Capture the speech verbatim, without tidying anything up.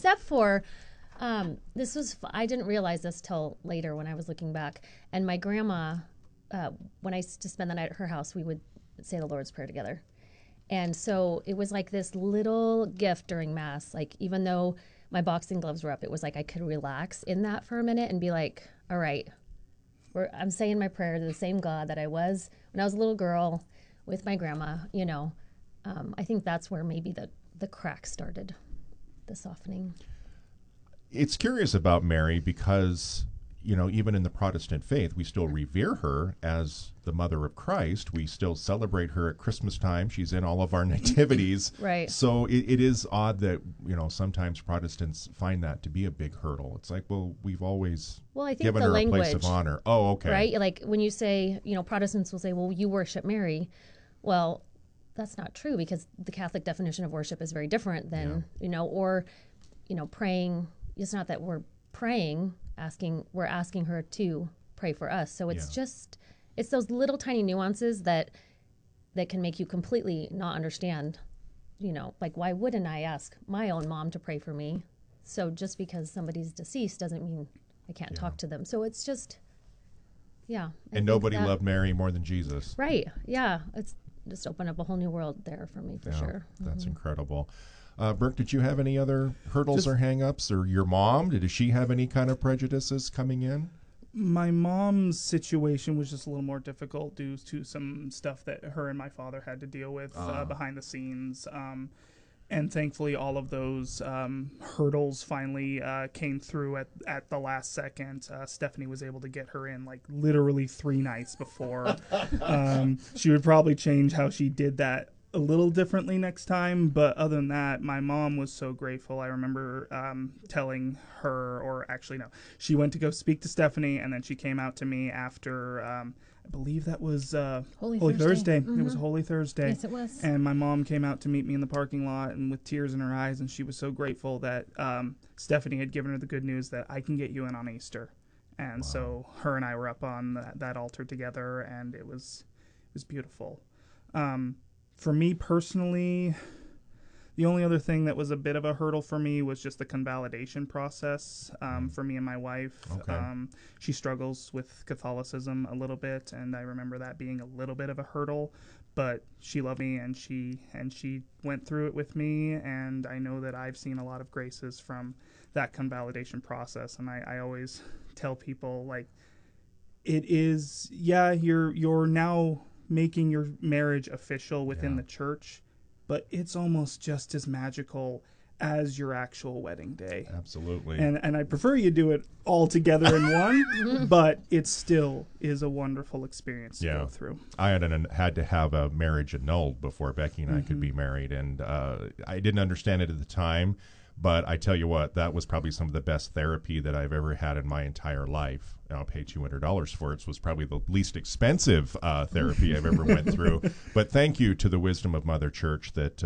except for um, this was, I didn't realize this till later when I was looking back. And my grandma, uh, when I used to spend the night at her house, we would say the Lord's Prayer together. And so it was like this little gift during Mass. Like, even though my boxing gloves were up, it was like I could relax in that for a minute and be like, all right, we're, I'm saying my prayer to the same God that I was when I was a little girl with my grandma, you know. Um, I think that's where maybe the, the crack started, the softening. It's curious about Mary because, you know, even in the Protestant faith, we still revere her as the mother of Christ. We still celebrate her at Christmas time. She's in all of our nativities. Right. So it, it is odd that, you know, sometimes Protestants find that to be a big hurdle. It's like, well, we've always well, I think given the her language, a place of honor. Oh, okay. Right? Like when you say, you know, Protestants will say, well, you worship Mary. Well, that's not true because the Catholic definition of worship is very different than, yeah. you know, or, you know, praying. It's not that we're praying, asking, we're asking her to pray for us. So it's yeah. just, it's those little tiny nuances that that can make you completely not understand, you know, like why wouldn't I ask my own mom to pray for me? So just because somebody's deceased doesn't mean I can't yeah. talk to them. So it's just, yeah. I and nobody that, loved Mary more than Jesus. Right. Yeah. It's just opened up a whole new world there for me, for yeah, sure. That's mm-hmm. incredible. Uh, Burke, did you have any other hurdles Just, or hang-ups? Or your mom, did she have any kind of prejudices coming in? My mom's situation was just a little more difficult due to some stuff that her and my father had to deal with uh. Uh, behind the scenes. Um, and thankfully, all of those um, hurdles finally uh, came through at, at the last second. Uh, Stephanie was able to get her in like literally three nights before. um, she would probably change how she did that a little differently next time, but other than that, my mom was so grateful. I remember um, telling her, or actually no, she went to go speak to Stephanie, and then she came out to me after, um, I believe that was uh, Holy, Holy Thursday. Thursday. Mm-hmm. It was Holy Thursday. Yes, it was. And my mom came out to meet me in the parking lot, and with tears in her eyes, and she was so grateful that um, Stephanie had given her the good news that I can get you in on Easter. And wow. so her and I were up on that, that altar together, and it was it was beautiful. Um, For me personally, the only other thing that was a bit of a hurdle for me was just the convalidation process um, for me and my wife. Okay. Um, she struggles with Catholicism a little bit, and I remember that being a little bit of a hurdle. But she loved me, and she and she went through it with me, and I know that I've seen a lot of graces from that convalidation process. And I, I always tell people, like, it is, yeah, you're you're now making your marriage official within yeah. the church, but it's almost just as magical as your actual wedding day. Absolutely. And and I prefer you do it all together in one, but it still is a wonderful experience to yeah. go through. I had, an, had to have a marriage annulled before Becky and I mm-hmm. could be married, and uh, I didn't understand it at the time, but I tell you what, that was probably some of the best therapy that I've ever had in my entire life. I'll pay two hundred dollars for it. It was probably the least expensive uh, therapy I've ever went through. But thank you to the wisdom of Mother Church that